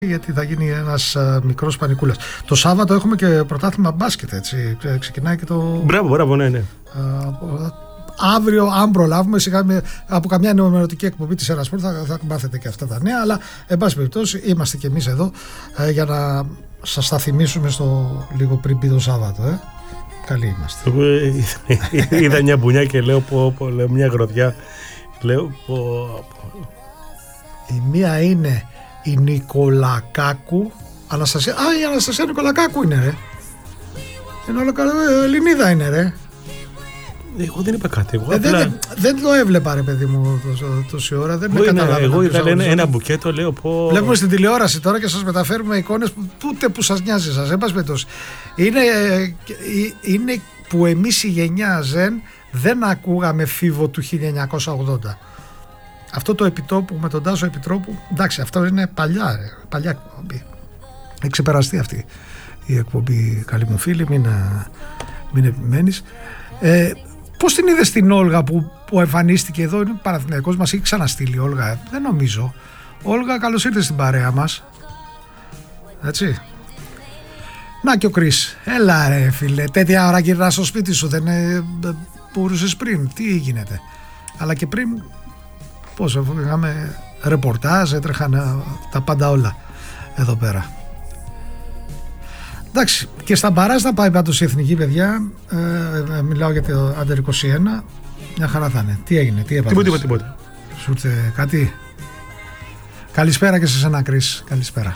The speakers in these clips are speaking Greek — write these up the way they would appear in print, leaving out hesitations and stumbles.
γιατί θα γίνει ένας μικρός πανικούλας. Το Σάββατο έχουμε και πρωτάθλημα μπάσκετ, έτσι. Ξεκινάει και το... Μπράβο, ναι. Αύριο, αν προλάβουμε, σιγά από καμιά ενημερωτική εκπομπή της Έρα Σπορτ θα μάθετε και αυτά τα νέα. Αλλά, εν πάση περιπτώσει, είμαστε και εμείς εδώ για να σας τα θυμίσουμε στο λίγο πριν πει το Σάββατο. Καλή είμαστε. Εγώ είδα μια μπουνιά και λέω λέω μια γροδιά. Λέω Η μία είναι η Νικολακάκου. Αναστασία. Η Αναστασία Νικολακάκου είναι, ρε. Είναι όλο καλό. Ελληνίδα είναι, ρε. Εγώ δεν είπα κάτι. Δεν το έβλεπα, ρε παιδί μου, τόση ώρα. Δεν με καταλάβαινα. Εγώ είδα ένα μπουκέτο, λέω πω. Βλέπουμε στην τηλεόραση τώρα και σας μεταφέρουμε εικόνες ούτε που σας νοιάζει σας. Είναι που εμείς η γενιά Ζεν δεν ακούγαμε φίβο του 1980. Αυτό το επιτόπου με τον Τάσο Επιτρόπου, εντάξει, αυτό είναι παλιά εκπομπή. Έχει ξεπεραστεί αυτή η εκπομπή, καλή μου φίλη, μην επιμένεις. Πώς την είδες την Όλγα που εμφανίστηκε εδώ? Είναι Παναθηναϊκός, μας έχει ξαναστείλει η Όλγα? Δεν νομίζω. Όλγα, καλώς ήρθες στην παρέα μας. Έτσι. Να και ο Κρίς. Έλα ρε φίλε, τέτοια ώρα γυρνάς στο σπίτι σου, δεν μπορούσες πριν? Τι γίνεται? Αλλά και πριν, πώς, είχαμε ρεπορτάζ, έτρεχαν τα πάντα όλα εδώ πέρα. Εντάξει, και στα μπαράζ θα πάει πάντως η εθνική, παιδιά. Μιλάω για το Under 21. Μια χαρά θα είναι. Τι έγινε, τι έπαθες? Τίποτα. Σου ήρθε κάτι? Καλησπέρα και σε σένα, Κρίς. Καλησπέρα.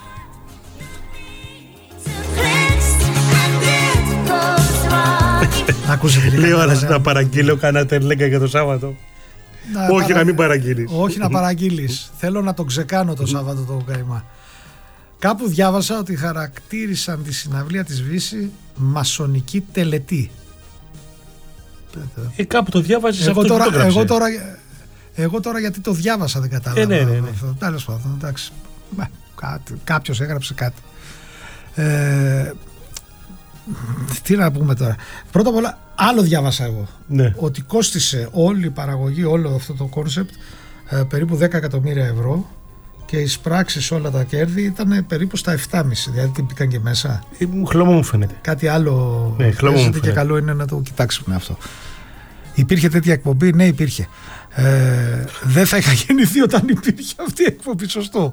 Λέω να παραγγείλω κανένα τερλέγκα για το Σάββατο. Όχι να μην παραγγείλεις. Όχι να παραγγείλεις. Θέλω να το ξεκάνω το Σάββατο το καημά. Κάπου διάβασα ότι χαρακτήρισαν τη συναυλία της Βύση μασονική τελετή. Κάπου το διάβαζες αυτό. Εγώ τώρα γιατί το διάβασα δεν κατάλαβα. Ναι. Τέλος πάντων, εντάξει. Κάποιος έγραψε κάτι. Τι να πούμε τώρα? Πρώτα απ' όλα, άλλο διάβασα εγώ. Ναι. Ότι κόστισε όλη η παραγωγή, όλο αυτό το κόνσεπτ περίπου 10 εκατομμύρια ευρώ. Και οι εισπράξεις, όλα τα κέρδη ήταν περίπου στα 7,5. Δηλαδή τι μπήκαν και μέσα. Χλώμα μου φαίνεται. Κάτι άλλο. Ναι, χλώμα μου φαίνεται. Και καλό είναι να το κοιτάξουμε αυτό. Υπήρχε τέτοια εκπομπή? Ναι, υπήρχε. Δεν θα είχα γεννηθεί όταν υπήρχε αυτή η εκπομπή. Σωστό.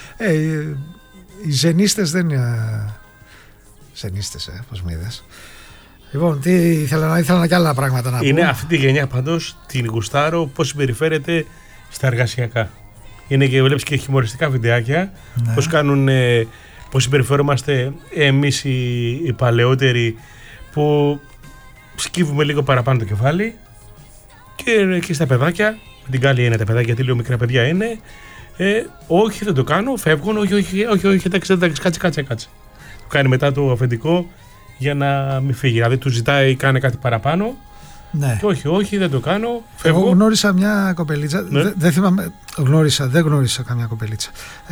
Οι ζενίστες δεν είναι. Ζενίστες, πώς με είδες. Λοιπόν, ήθελα και άλλα πράγματα να πω. Είναι αυτή τη γενιά πάντως, την γουστάρω, πώς συμπεριφέρεται στα εργασιακά. Είναι και βλέπεις και χιουμοριστικά βιντεάκια, ναι. Πώς συμπεριφερόμαστε εμείς οι παλαιότεροι, που σκύβουμε λίγο παραπάνω το κεφάλι, και στα παιδάκια, με την καλή είναι τα παιδάκια, γιατί λίγο μικρά παιδιά είναι, όχι δεν το κάνω, φεύγουν, όχι, εντάξει, κάτσε. Του κάνει μετά το αφεντικό για να μην φύγει, δηλαδή του ζητάει κάνε κάτι παραπάνω. Ναι. Και όχι, δεν το κάνω. Φεύγω. Εγώ γνώρισα μια κοπελίτσα. Ναι. Δεν γνώρισα καμιά κοπελίτσα.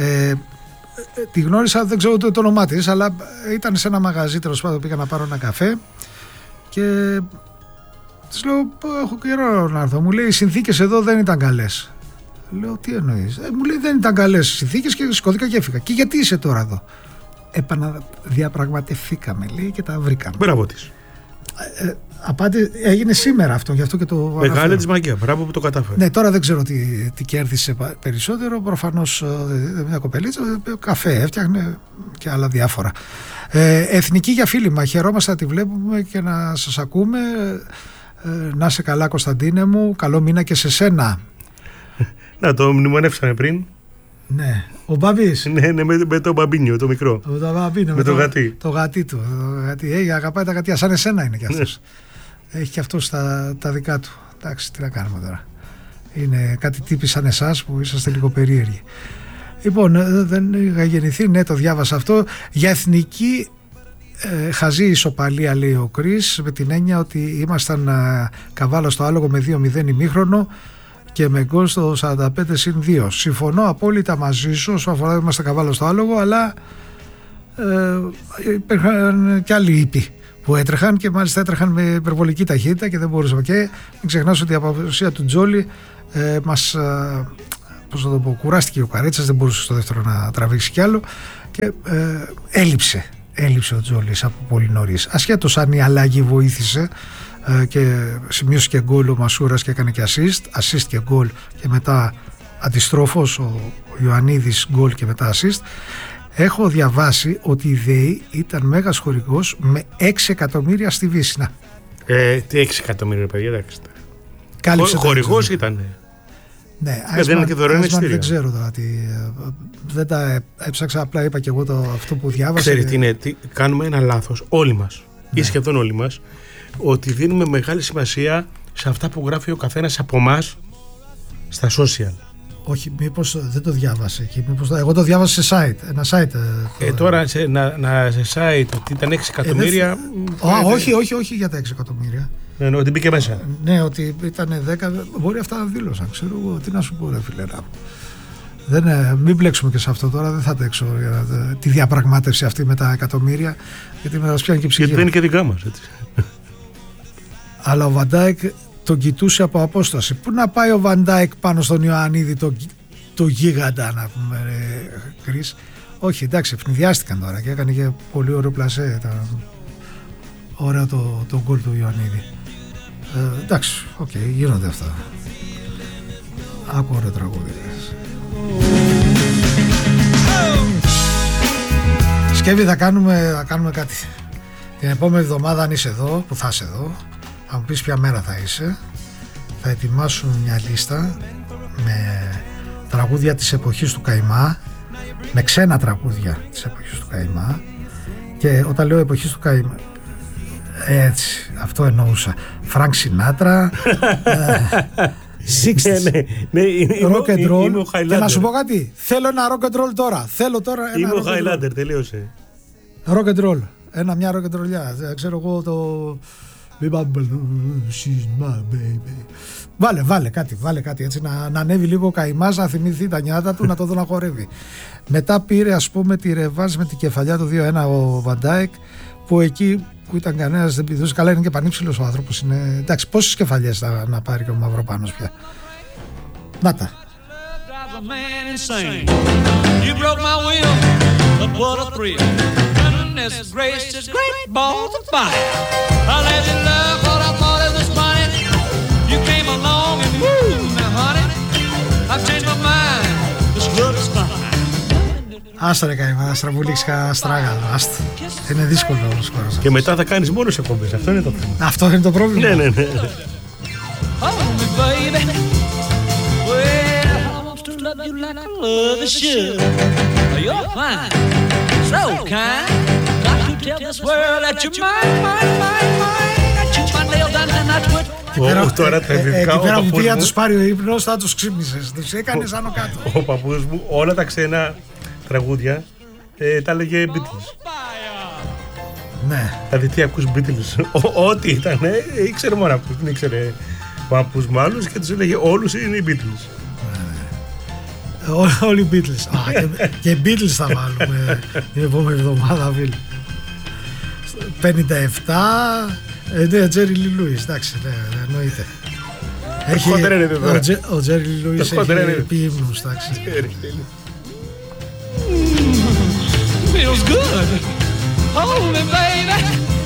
Τη γνώρισα, δεν ξέρω το όνομά της, αλλά ήταν σε ένα μαγαζί, τέλος πάντων, πήγα να πάρω ένα καφέ και της λέω: έχω καιρό να έρθω. Μου λέει: οι συνθήκες εδώ δεν ήταν καλές. Λέω: τι εννοείς? Μου λέει: δεν ήταν καλές οι συνθήκες και σηκώθηκα και έφυγα. Και γιατί είσαι τώρα εδώ? Επαναδιαπραγματευθήκαμε, λέει, και τα βρήκαμε. Μπράβο της. Απάντη, έγινε σήμερα αυτό, γι' αυτό και το μεγάλη της μαγεία, μπράβο που το κατάφερε. Ναι, τώρα δεν ξέρω τι κέρδισε περισσότερο. Προφανώς μια κοπελίτσα, καφέ έφτιαχνε και άλλα διάφορα. Εθνική για φίλημα, χαιρόμαστε να τη βλέπουμε και να σας ακούμε. Να είσαι καλά, Κωνσταντίνε μου, καλό μήνα και σε σένα. Να, το μνημονεύσαμε πριν. Ναι, ο Μπαμπής. Ναι, με το μπαμπίνιο, το μικρό. Με το γατί. Το γατί του. Αγαπάει τα γατιά, σαν εσένα είναι κι αυτός. Ναι. Έχει κι αυτός τα δικά του. Εντάξει, τι να κάνουμε τώρα. Είναι κάτι τύποι σαν εσάς που είσαστε λίγο περίεργοι. Λοιπόν, δεν είχα γεννηθεί, ναι, το διάβασα αυτό. Για εθνική χαζή ισοπαλία, λέει ο Κρίς, με την έννοια ότι ήμασταν καβάλα στο άλογο με 2-0 ημίχρονο και με γκολ στο 45-2. Συμφωνώ απόλυτα μαζί σου όσο αφορά είμαστε καβάλα στο άλογο, αλλά υπήρχαν και άλλοι ήποι που έτρεχαν και μάλιστα έτρεχαν με υπερβολική ταχύτητα και δεν μπορούσαμε. Και μην ξεχνάς ότι η απουσία του Τζόλι μας, πώς θα το πω, κουράστηκε ο Καρέτσας, δεν μπορούσε στο δεύτερο να τραβήξει κι άλλο και έλειψε ο Τζόλης από πολύ νωρίς, ασχέτως αν η αλλαγή βοήθησε και σημείωσε και γκολ ο Μασούρας και έκανε και assist και γκολ και μετά αντιστρόφως ο Ιωαννίδης γκολ και μετά assist. Έχω διαβάσει ότι η ΔΕΗ ήταν μέγας χορηγός με 6 εκατομμύρια στη Βύσσινα. Τι 6 εκατομμύρια, παιδιά, εντάξει. Χορηγός ήταν. Ναι, δεν ξέρω τώρα τι. Δεν τα έψαξα, απλά είπα και εγώ αυτό που διάβασα. Ξέρετε τι είναι, κάνουμε ένα λάθος όλοι μας, ή σχεδόν όλοι μας, ότι δίνουμε μεγάλη σημασία σε αυτά που γράφει ο καθένας από εμάς στα social. Όχι, μήπως δεν το διάβασε εκεί, εγώ το διάβασα σε site, ένα site. Τώρα σε site ότι ήταν 6 εκατομμύρια. Όχι για τα 6 εκατομμύρια. Ναι, ότι μπήκε μέσα. Ναι, ότι ήταν 10, μπορεί αυτά να δήλωσαν, ξέρω εγώ, τι να σου πω ρε φιλερά. Μην μπλέξουμε και σε αυτό τώρα, δεν θα αντέξω τη διαπραγμάτευση αυτή με τα εκατομμύρια, γιατί με μας πιάνει και ψυχή. Γιατί δεν είναι και δικά μας, έτσι. Αλλά ο Βαντάικ τον κοιτούσε από απόσταση. Πού να πάει ο Βαντάικ πάνω στον Ιωαννίδη, το γίγαντα, να πούμε, Κρίς. Όχι, εντάξει, ευνηδιάστηκαν τώρα και έκανε και πολύ ωραίο πλασέ. Ωραίο το γκολ του Ιωαννίδη. Εντάξει, γίνονται αυτά. Άκου ωραίο τραγούδι. Σκεύη, θα κάνουμε κάτι. Την επόμενη εβδομάδα, αν είσαι εδώ, που θα είσαι εδώ, θα μου πεις ποια μέρα θα είσαι, θα ετοιμάσουμε μια λίστα με τραγούδια της εποχής του Καϊμά, με ξένα τραγούδια της εποχής του Καϊμά, και όταν λέω εποχής του Καϊμά, έτσι, αυτό εννοούσα. Φρανκ Σινάτρα, 60's, rock and roll. Και να σου πω κάτι, θέλω ένα rock and roll τώρα. Είμαι ο Highlander, τελείωσε. Rock and roll, μια rock and roll, ξέρω εγώ το... She's my baby. Βάλε κάτι έτσι, να ανέβει λίγο ο Καϊμάς, να θυμηθεί τα νιάτα του, να το δω να χορεύει. Μετά πήρε, ας πούμε, τη ρεβάνς με την κεφαλιά του 2-1 ο Βαντάικ, που εκεί που ήταν κανένας δεν πηδούσε. Καλά, είναι και πανύψηλος ο άνθρωπος, είναι. Εντάξει, πόσες κεφαλιές να πάρει και ο Μαυροπάνος πια. Να τα. Άστα ρε Καϊμά, άστα μου λήξει κανένα στράγαλο, άστα. Είναι δύσκολο όλος ο χώρος. Και μετά θα κάνεις μόνος εκπομπές, αυτό είναι το θέμα. Αυτό είναι το πρόβλημα. Ναι. Εκεί πέρα που πήγα τους πάρει ο ύπνος, θα τους ξύπνησες, τους έκανες άνω κάτω. Ο παππούς μου όλα τα ξένα τραγούδια τα έλεγε Beatles. Ναι. Δηλαδή τι ακούς Beatles, ό,τι ήταν, ήξερε μόνο αυτούς, δεν ήξερε ο παππούς μου άλλους και τους έλεγε όλους είναι οι Beatles. Όλοι οι Beatles. Και Beatles θα βάλουμε την επόμενη εβδομάδα, φίλοι. 57. Ναι, Τζέρι Λι Λούις, εντάξει, εννοείται. Ο Τζέρι Λι Λούις έχει πει ύμνους, εντάξει. Feels good. Hold me, baby.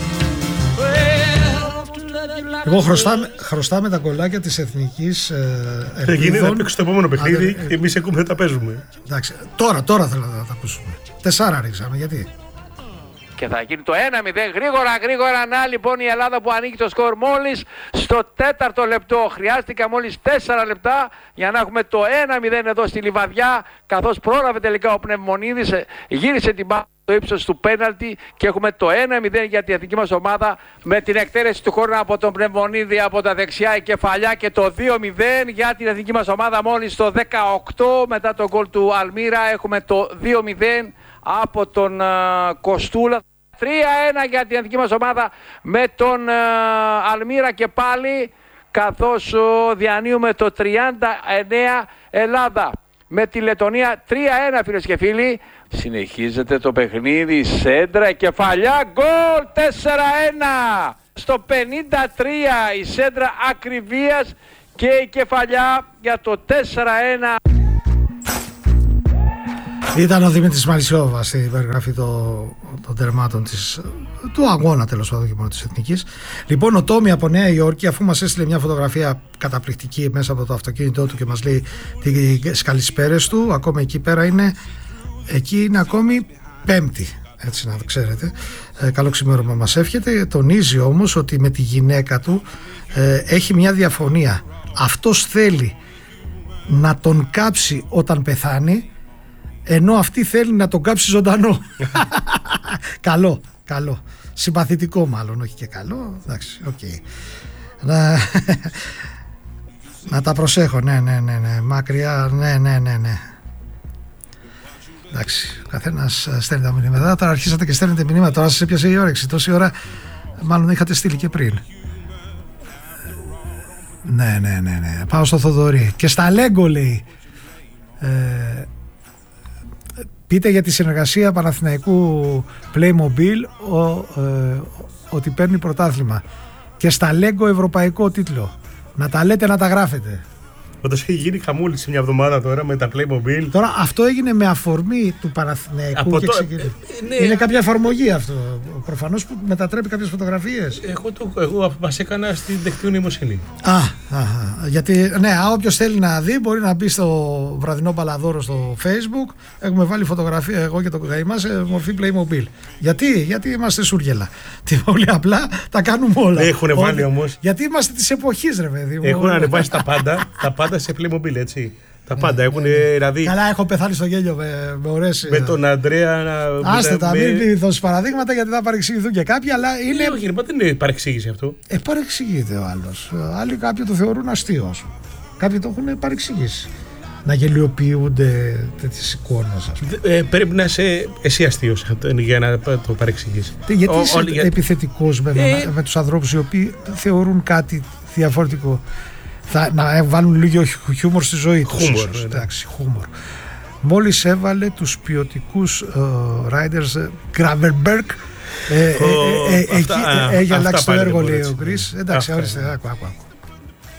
Εγώ χρωστάμε τα κολλάκια της Εθνικής Ελπίδων. Θα γίνει να παίξει το επόμενο παιχνίδι και εμείς ακούμε τα παίζουμε. Εντάξει, τώρα θέλω να τα ακούσουμε. 4 ρίξαμε, γιατί? Και θα γίνει το 1-0 γρήγορα. Να λοιπόν η Ελλάδα που ανοίγει το σκορ μόλις στο 4ο λεπτό. Χρειάστηκα μόλις 4 λεπτά για να έχουμε το 1-0 εδώ στη Λιβαδιά. Καθώς πρόλαβε τελικά ο Πνευμονίδης, γύρισε την μπάλα στο ύψος του πέναλτι και έχουμε το 1-0 για την εθνική μας ομάδα με την εκτέλεση του χώρου από τον Πνευμονίδη από τα δεξιά η κεφαλιά και το 2-0 για την εθνική μας ομάδα μόλις το 18 μετά τον γκολ του Αλμύρα. Έχουμε το 2-0 από τον Κοστούλα. 3-1 για την εθνική μας ομάδα με τον Αλμύρα και πάλι, καθώς διανύουμε το 39 Ελλάδα με τη Λετωνία. 3-1 φίλες και φίλοι. Συνεχίζεται το παιχνίδι, σέντρα, κεφαλιά, γκολ, 4-1. Στο 53 η σέντρα ακριβίας και η κεφαλιά για το 4-1. Ήταν ο Δημήτρης Μαλισσιόβα στην περιγραφή των τερμάτων του αγώνα, τέλος πάντων, και μόνο της Εθνικής. Λοιπόν, ο Τόμι από Νέα Υόρκη, αφού μας έστειλε μια φωτογραφία καταπληκτική μέσα από το αυτοκίνητό του και μας λέει τις καλησπέρες του, ακόμα εκεί πέρα είναι ακόμη Πέμπτη. Έτσι να το ξέρετε. Καλό ξημέρωμα μας εύχεται. Τονίζει όμως ότι με τη γυναίκα του έχει μια διαφωνία. Αυτός θέλει να τον κάψει όταν πεθάνει, ενώ αυτή θέλει να τον κάψει ζωντανό. Καλό. Συμπαθητικό μάλλον, όχι και καλό. Εντάξει, okay. Να τα προσέχω. Ναι. Μακριά, ναι. Εντάξει, ο καθένας στέλνει τα μηνύματα. Τώρα αρχίσατε και στέλνετε μηνύματα. Τώρα σας έπιασε η όρεξη. Τόση ώρα μάλλον είχατε στείλει και πριν. Ναι. Πάω στο Θοδωρή. Και στα Λέγκο λέει. Πείτε για τη συνεργασία Παναθηναϊκού Playmobil ότι παίρνει πρωτάθλημα. Και στα Λέγκο ευρωπαϊκό τίτλο. Να τα λέτε, να τα γράφετε. Όντως έχει γίνει χαμούλη σε μια εβδομάδα τώρα με τα Playmobil. Τώρα αυτό έγινε με αφορμή του Παναθηναϊκού και ναι. Είναι κάποια εφαρμογή αυτό. Προφανώς που μετατρέπει κάποιες φωτογραφίες. Εγώ μας έκανα στην τεχνητή νοημοσύνη. Γιατί ναι, όποιος θέλει να δει μπορεί να μπει στο βραδινό Παλαδόρο στο Facebook. Έχουμε βάλει φωτογραφία εγώ και το Καημά σε μορφή Playmobil. Γιατί είμαστε σούργελα. Τι πολύ απλά τα κάνουμε όλα. Έχουν βάλει όμως. Γιατί είμαστε της εποχής, ρε παιδί μου. Έχουν ανεβάσει τα πάντα σε Playmobil, έτσι. Τα πάντα έχουν δηλαδή. Καλά, έχω πεθάνει στο γέλιο με ωραίες. Με τον Αντρέα να. Άστε τα, μην δώσει παραδείγματα γιατί θα παρεξηγηθούν και κάποιοι, αλλά είναι. Όχι, δεν είναι παρεξήγηση αυτό. Παρεξηγείται ο άλλος. Άλλοι κάποιοι το θεωρούν αστείο. Κάποιοι το έχουν παρεξηγήσει. Να γελιοποιούνται τέτοιες εικόνες. Πρέπει να είσαι εσύ αστείος για να το παρεξηγήσει. Γιατί είσαι επιθετικός με τους ανθρώπους οι οποίοι θεωρούν κάτι διαφορετικό. Να βάλουν λίγο χιούμορ στη ζωή τους. Εντάξει, χιούμορ. Μόλις έβαλε τους ποιοτικούς riders Gravelberg, έχει αλλάξει το έργο, λέει ο Γκρις. Εντάξει, ορίστε, άκου.